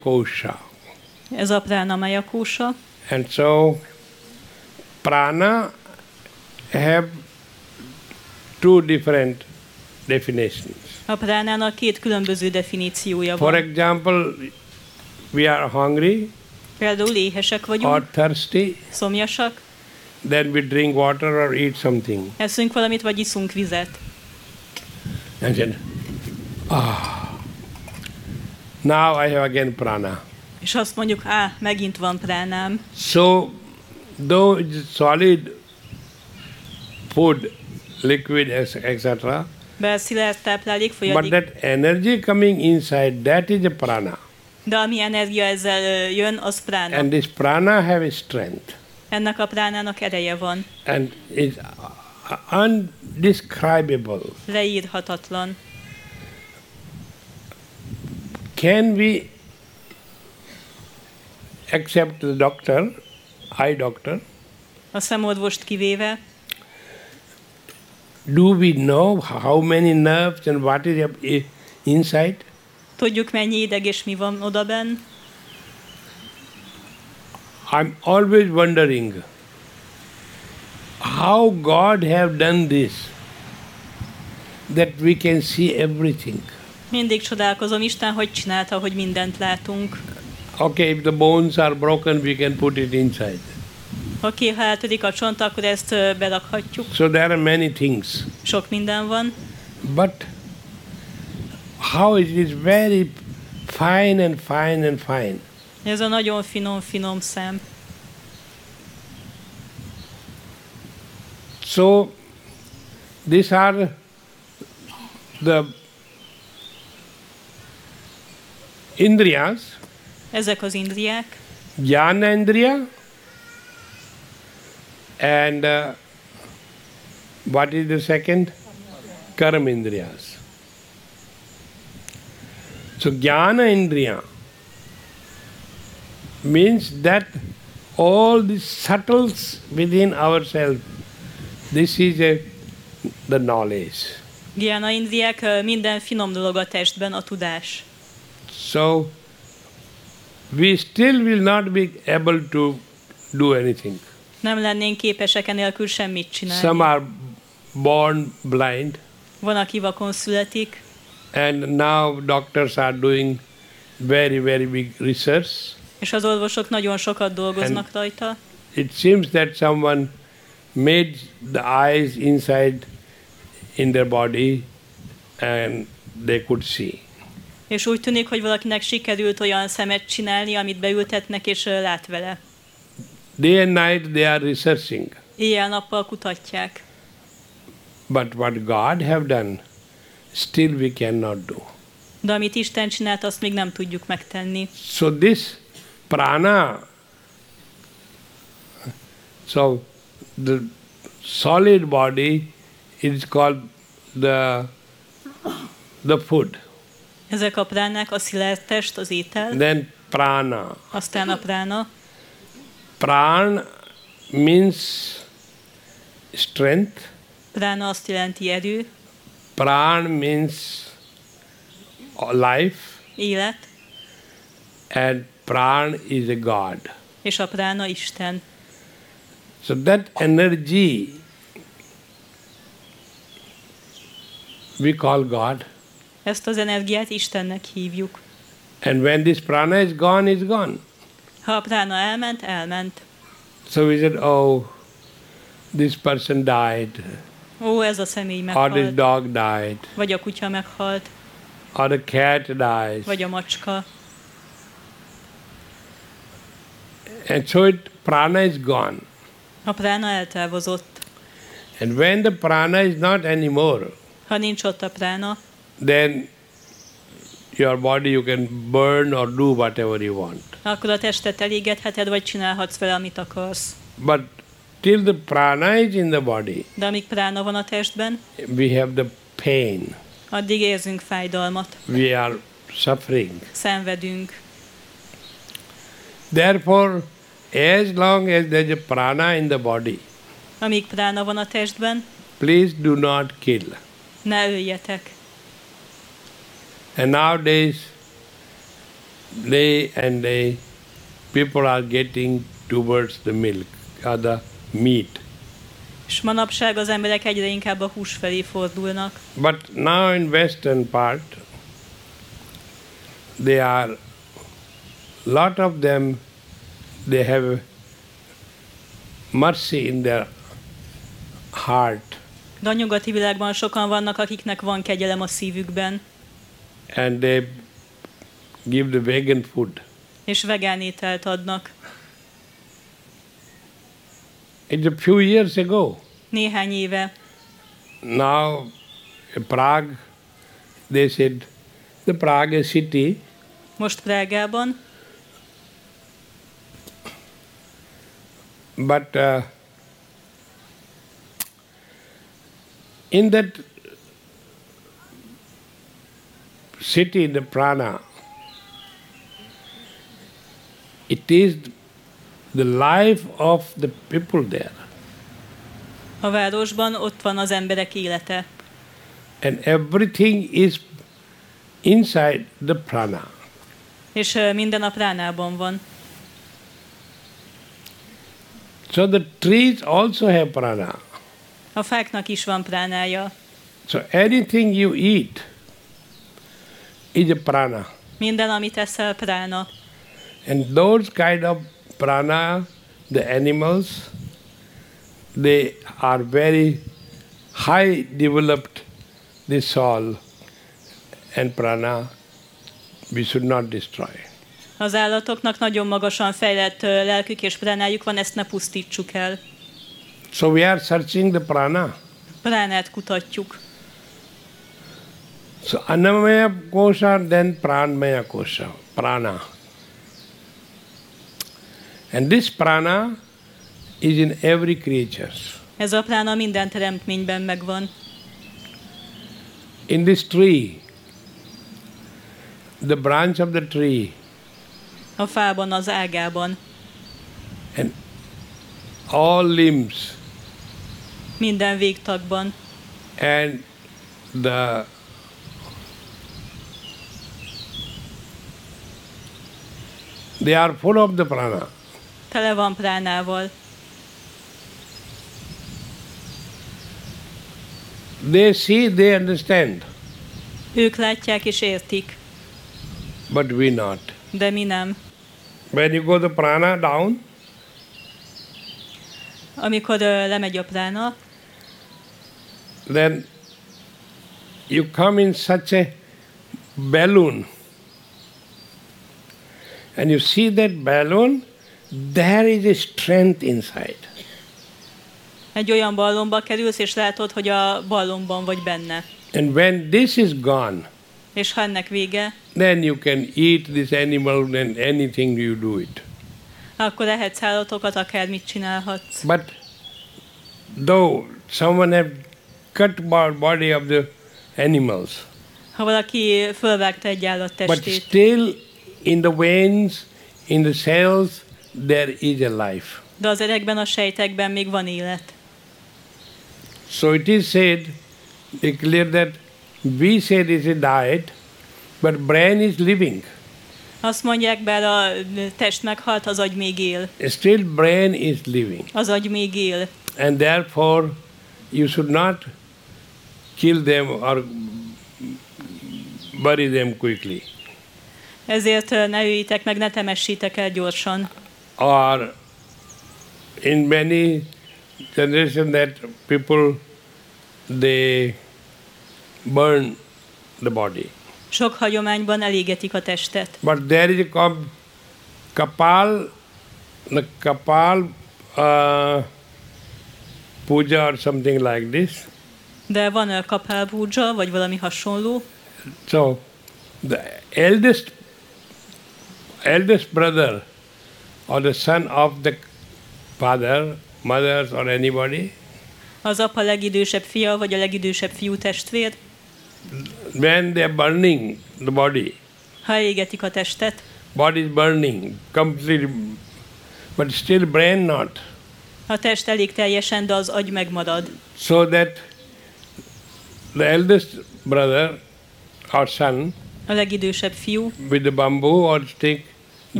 kosha. Ez a pranamaya kósa. And so prana have two different definitions. A pránának két különböző definíciója For van. example, we are hungry Például éhesek vagyunk, or thirsty, szomjasak, then we drink water or eat something. eszünk valamit, vagy iszunk vizet. And then, now I have again prana. És azt mondjuk, megint van pránám. So, though it's solid food, liquid, etc., Bár szilárd táplálék, but folyadék, that energy coming inside, that is a prana. de ami energia ezzel jön, az prána. And this prana have a strength. Ennek a pránának ereje van, And is undescribable. leírhatatlan. Can we accept the doctor, eye doctor? A szemorvost kivéve, Do we know how many nerves and what is inside? tudjuk mennyi ideg és mi van odabenn. I'm always wondering how God have done this, that we can see everything. Mindig csodálkozom, Isten hogy csinálta, hogy mindent látunk. Okay, if the bones are broken, we can put it inside. Oké, ha eltörik a csont, akkor ezt berakhatjuk. So there are many things. Sok minden van. But how it is very fine and fine and fine. Ez a nagyon finom szem. So these are the indriyas. Ezek az indriák. Jnana indriya and what is the second? Karma indriyas. So Jnana indriya means that all the subtles within ourselves, this is the knowledge. Gyána indriák, minden finom dolog a testben, a tudás. So we still will not be able to do anything. Nem lennénk képesek enélkül semmit csinálni. Some are born blind, Van, aki vakon születik, and now doctors are doing very, very big research. és az orvosok nagyon sokat dolgoznak rajta. It seems that someone made the eyes inside in their body and they could see. És úgy tűnik, hogy valakinek sikerült olyan szemet csinálni, amit beültetnek, és lát vele. Day and night they are researching. Éjjel-nappal kutatják. But what God have done, still we cannot do. De amit Isten csinált, azt még nem tudjuk megtenni. So this prana, so the solid body is called the food. Ezek a pránák, a szilárd test, az étel, Then prana. aztán a prána. Pran means strength. Prána azt jelenti erő, Pran means life. élet, And pran is a God. és a prána Isten. So that energy we call God. Ezt az energiát Istennek hívjuk. And when this prana is gone, it's gone. Ha a prána elment, elment. So we said, oh, this person died, Ó, ez a személy or this meghalt, dog died, vagy a kutya meghalt, or the cat dies. vagy a macska. And so prana is gone. A prána eltávozott. And when the prana is not anymore, Ha nincs ott a prána, then your body you can burn or do whatever you want. akkor a testet elégetheted, vagy csinálhatsz vele, amit akarsz. But till the prana is in the body, De amíg prána van a testben, we have the pain. addig érzünk fájdalmat, We are suffering. szenvedünk. Therefore, as long as there is a prana in the body, Amíg prána van a testben, please do not kill. ne öljetek. And nowadays, day and day people are getting towards the milk or the meat. És manapság az emberek egyre inkább a hús felé fordulnak. But now in western part, they are, lot of them, they have mercy in their heart. De a nyugati világban sokan vannak, akiknek van kegyelem a szívükben. And they give the vegan food. És vegán ételt adnak. It's a few years ago. Néhány éve. Now, Prague, they said, the Prague is city. Most Prágában. But in that city, the prana, it is the life of the people there. A városban ott van az emberek élete. And everything is inside the prana. És minden a pránában van. So the trees also have prana. A fáknak is van pránája. So anything you eat is a prana. Minden, amit eszel, prána. And those kind of prana, the animals, they are very high developed, the soul and prana, we should not destroy. Az állatoknak nagyon magasan fejlett lelkük és pránájuk van, ezt ne pusztítsuk el. So we are searching the prana. Pránát kutatjuk. So annamaya kosha, then pranmaya kosha, prana. And this prana is in every creature. Ez a prána minden teremtményben megvan. In this tree, the branch of the tree, A fában, az ágában. and all limbs, Minden végtagban. and they are full of the prana. Tele van pránával. They see, they understand, Ők látják és értik, but we not. de mi nem. When you go the prana down, Amikor lemegy a prána, then you come in such a balloon, and you see that balloon, there is a strength inside. egy olyan ballonba kerülsz, és látod, hogy a ballonban vagy benne. And when this is gone, És ha ennek vége, then you can eat this animal and anything you do it. akkor ehetsz állatokat, akármit csinálhatsz. But though someone have cut body of the animals, Ha valaki fölvágta egy állat but testét, still in the veins, in the cells, there is a life. de az erekben, a sejtekben még van élet. So it is said, clear that we said it's a diet, but brain is living. Azt mondják, bár a test meghalt, az agy még él. Still brain is living. Az agy még él. And therefore you should not kill them or bury them quickly. Ezért ne öljétek meg, ne temessétek el gyorsan. Or in many generations that people, they burn the body. Sok hagyományban elégetik a testet. But there is a kapal, the kapal puja or something like this. De van a kapál puja, vagy valami hasonló. So the eldest brother or the son of the father, mothers or anybody, Az apa legidősebb fia, vagy a legidősebb fiú testvér, when they are burning the body, ha elégetik a testet, body is burning completely, but still brain not. a test elég teljesen, de az agy megmarad. So that the eldest brother or son, a legidősebb fiú, with the bamboo or stick,